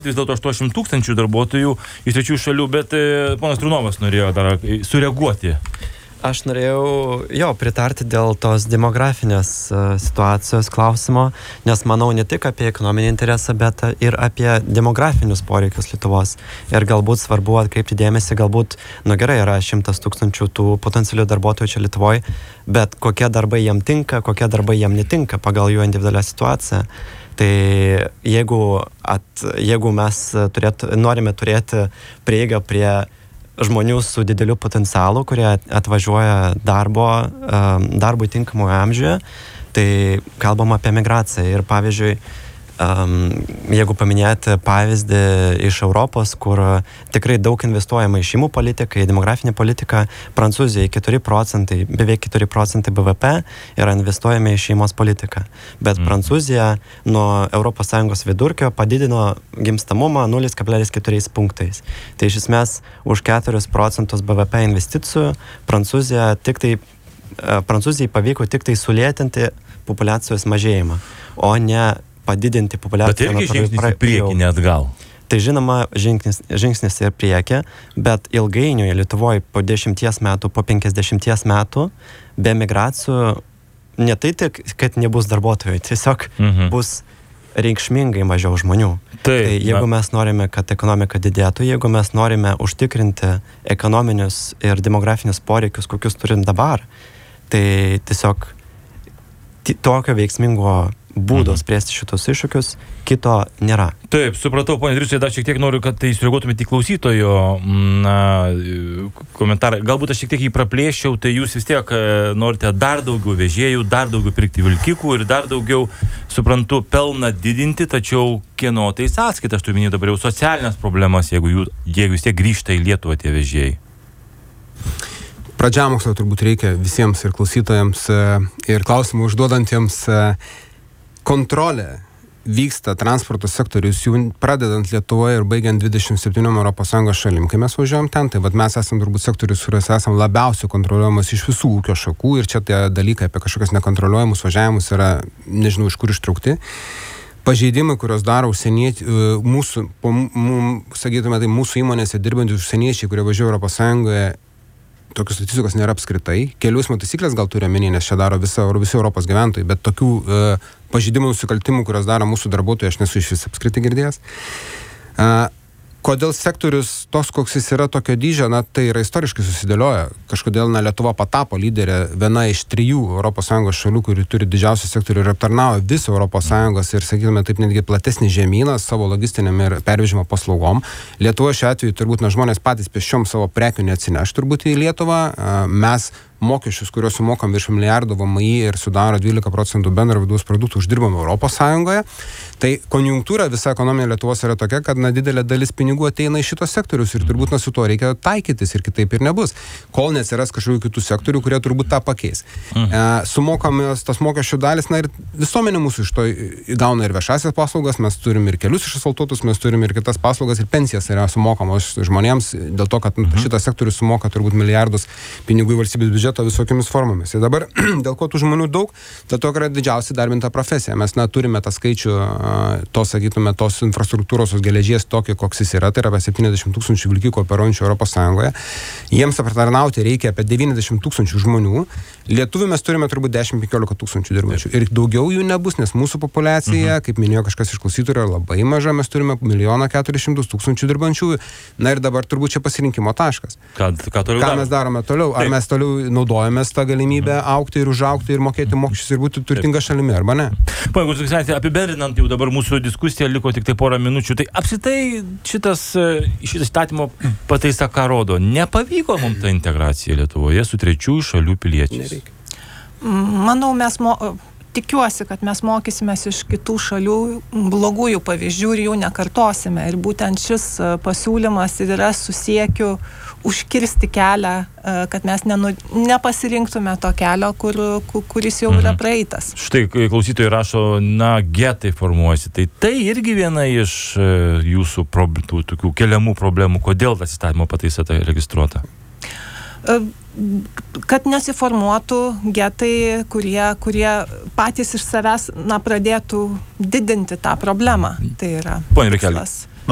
vis dėlto 80 tūkstančių darbuotojų iš trečiųjų šalių, bet ponas Trunovas norėjo dar sureaguoti. Aš norėjau pritarti dėl tos demografinės situacijos klausimo, nes manau ne tik apie ekonominį interesą, bet ir apie demografinius poreikius Lietuvos. Ir galbūt svarbu atkreipti dėmesį, galbūt, gerai, yra 100 tūkstančių tų potencialių darbuotojų čia Lietuvoje, bet kokie darbai jam tinka, kokie darbai jam netinka pagal jų individualią situaciją. Tai jeigu mes norime turėti prieigą prie žmonių su dideliu potencialu, kurie atvažiuoja darbui tinkamoje amžiuje, tai kalbam apie migraciją. Ir pavyzdžiui, jeigu paminėti pavyzdį iš Europos, kur tikrai daug investuojama į šeimų politiką, į demografinę politiką, Prancūzijai 4%, beveik 4% BVP yra investuojami į šeimos politiką. Bet Prancūzija nuo ES vidurkio padidino gimstamumą 0,4 punktais. Tai iš esmės už 4% BVP investicijų Prancūzijai pavyko tik tai sulėtinti populiacijos mažėjimą, o ne padidinti populiaciją. Bet irgi žingsnis į priekį, ne atgal. Tai žinoma, žingsnis ir priekį, bet ilgainiui Lietuvoje po 10 metų, po 50 metų be migracijų ne tai tik, kad nebus darbuotojų, tiesiog bus reikšmingai mažiau žmonių. Tai jeigu mes norime, kad ekonomika didėtų, jeigu mes norime užtikrinti ekonominius ir demografinius poreikius, kokius turim dabar, tai tiesiog tokio veiksmingo būdo spręsti šitos iššūkius, kito nėra. Taip, supratau, ponė Drysai, dar šiek tiek noriu, kad tai sureaguotumėte į klausytojo komentarą. Galbūt aš šiek tiek jį praplėščiau, tai jūs vis tiek norite dar daugiau vežėjų, dar daugiau pirkti vilkikų ir dar daugiau, suprantu, pelną didinti, tačiau kieno tai sąskaita, aš turiu minėti dabar jau socialinės problemas, jeigu vis tiek grįžta į Lietuvą tie vežėjai. Pradžiamokslo turbūt reikia visiems ir klausytojams ir klausimų užduodantiems. Kontrolė vyksta transporto sektorius jau pradedant Lietuvoje ir baigiant 27 ES šalim. Kai mes važiuojam ten, tai mes esam turbūt sektorius, kuriuose esam labiausiai kontroliuojamas iš visų ūkio šakų ir čia tie dalykai apie kažkokias nekontroliuojamus važiavimus yra, nežinau, iš kur ištraukti. Pažeidimai, kurios daro užsieniečiai, mūsų įmonėse dirbantys užsieniečiai, kurie važiuoja ES, tokios statistikos nėra apskritai. Kelių eismo taisyklės gal turi omeny, nes čia daro visi Europos gyventojai, bet tokių pažeidimų nusikaltimų, kurios daro mūsų darbuotojai, aš nesu iš vis apskritai girdėjęs. Kodėl sektorius toks, koks jis yra tokio dydžio, tai yra istoriškai susidėlioja. Kažkodėl Lietuva patapo lyderė, viena iš 3 ES šalių, kuri turi didžiausią sektorių ir aptarnauja visą ES ir, sakytume, taip netgi platesnį žemyną savo logistiniam ir pervežimo paslaugom. Lietuva šiuo atveju turbūt žmonės patys pėsčiom savo prekių neatsineš turbūt į Lietuvą. Mes mokesčius, kuriuos sumokam virš milijardo VMI ir sudaro 12% bendro vidaus produktų, uždirbam ES. Tai konjunktūra visa ekonominė Lietuvos yra tokia, kad didelė dalis pinigų ateina iš šitos sektorius ir turbūt su tuo reikia taikytis ir kitaip ir nebus. Kol neatsiras kažkokių kitų sektorių, kurie turbūt tą pakeis. Sumokamos tas mokesčių dalis, ir visuomenė mūsų iš to gauna ir viešasias paslaugas, mes turim ir kelius išasfaltuotus, mes turim ir kitas paslaugas ir pensijas yra sumokamos žmonėms dėl to, kad šitas sektorius sumoka turbūt milijardus pinigų į valstybės biudžetą visokiamis formomis. Ir dabar, dėl ko tų žmonių daug, dėl to yra didžiausia darbinta profesija. Mes turime tą skaičių, tos infrastruktūros geležies tokį, koks jis yra, tai yra apie 70 tūkstančių vilkikų operuojančių ES. Jiems aptarnauti reikia apie 90 tūkstančių žmonių. Lietuvių mes turime turbūt 10-15 tūkstančių dirbančių. Ir daugiau jų nebus, nes mūsų populiacija, kaip minėjo kažkas iš klausytojų, yra labai maža, mes turime 1 400 000 dirbančiųjų. Na ir dabar turbūt čia pasirinkimo taškas. Ką mes darome toliau? Ar mes toliau naudojamės tą galimybę augti ir užaugti ir mokėti mokesčius ir būti turtinga šalimi, arba ne? Pane Gurskai, apibendrinant jau dabar mūsų diskusiją, liko tik tai porą minučių. Tai apsitai šitas įstatymo pataisa ką rodo? Nepavyko mums ta integracija Lietuvoje su trečiųjų šalių piliečiais. Manau, tikiuosi, kad mes mokysimės iš kitų šalių blogųjų pavyzdžių ir jų nekartosime. Ir būtent šis pasiūlymas yra su siekiu užkirsti kelią, kad mes nepasirinktume to kelio, kuris jau yra praeitas. Štai klausytojai rašo, getai formuojasi. Tai irgi viena iš jūsų tokių keliamų problemų. Kodėl tas įstatymo pataisa tai registruota? Kad nesiformuotų getai, kurie patys iš savęs pradėtų didinti tą problemą. Tai yra Pone Rikeli.